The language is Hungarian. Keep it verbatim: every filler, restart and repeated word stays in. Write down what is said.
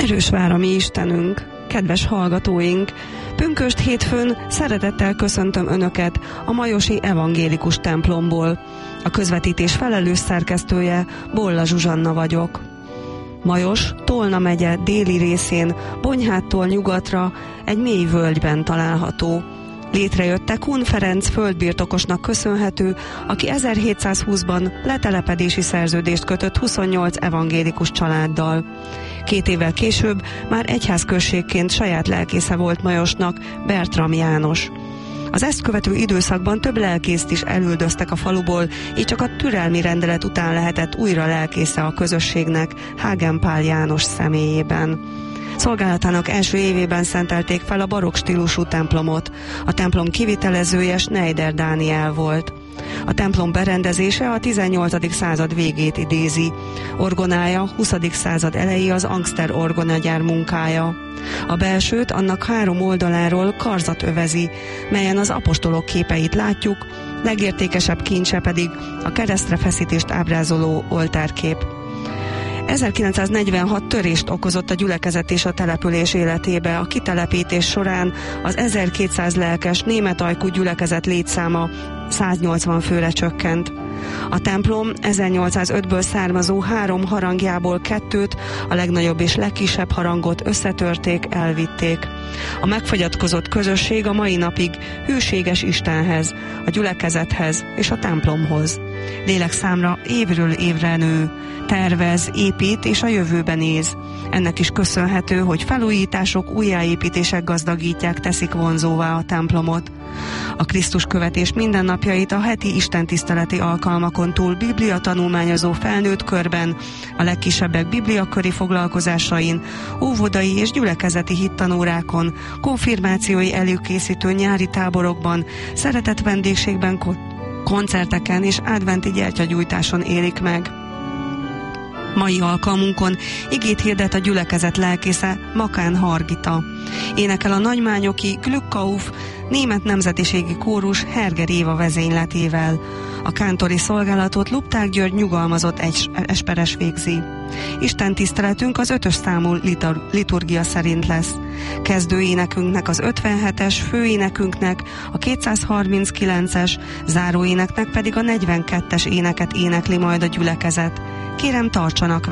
Erős vár a mi Istenünk, kedves hallgatóink! Pünkösd hétfőn szeretettel köszöntöm Önöket a majosi evangélikus templomból. A közvetítés felelős szerkesztője Bolla Zsuzsanna vagyok. Majos, Tolna megye déli részén, Bonyhádtól nyugatra egy mély völgyben található. Létrejötte Kun Ferenc földbirtokosnak köszönhető, aki ezerhétszázhúszban letelepedési szerződést kötött huszonnyolc evangélikus családdal. Két évvel később már egyházközségként saját lelkésze volt Majosnak, Bertram János. Az ezt követő időszakban több lelkészt is elüldöztek a faluból, így csak a türelmi rendelet után lehetett újra lelkésze a közösségnek, Hágen Pál János személyében. Szolgálatának első évében szentelték fel a barokk stílusú templomot. A templom kivitelezője Schneider Dániel volt. A templom berendezése a tizennyolcadik század végét idézi. Orgonája huszadik század elejé az Angster orgonagyár munkája. A belsőt annak három oldaláról karzat övezi, melyen az apostolok képeit látjuk, legértékesebb kincse pedig a keresztre feszítést ábrázoló oltárkép. ezerkilencszáznegyvenhat törést okozott a gyülekezet és a település életébe. A kitelepítés során az ezerkétszáz lelkes német ajkú gyülekezet létszáma száznyolcvan főre csökkent. A templom ezernyolcszázötből származó három harangjából kettőt, a legnagyobb és legkisebb harangot összetörték, elvitték. A megfogyatkozott közösség a mai napig hűséges Istenhez, a gyülekezethez és a templomhoz. Lélekszámra évről évre nő, tervez, épít és a jövőben néz. Ennek is köszönhető, hogy felújítások, újjáépítések gazdagítják, teszik vonzóvá a templomot. A Krisztus követés mindennapjait a heti istentiszteleti alkalmakon túl biblia tanulmányozó felnőtt körben, a legkisebbek bibliaköri foglalkozásain, óvodai és gyülekezeti hittanórákon, konfirmációi előkészítő nyári táborokban, szeretett vendégségben, koncerteken és adventi gyertyagyújtáson élik meg. Mai alkalmunkon igét hirdet a gyülekezet lelkésze, Makán Hargita. Énekel a nagymányoki Glückauf német nemzetiségi kórus Herger Éva vezényletével. A kántori szolgálatot Lupták György nyugalmazott egy esperes végzi. Isten tiszteletünk az ötös számú litur- liturgia szerint lesz. Kezdőénekünknek az ötvenhetes, főénekünknek a kétszázharminckilences, záróéneknek pedig a negyvenkettes éneket énekli majd a gyülekezet. Kérem, tartsanak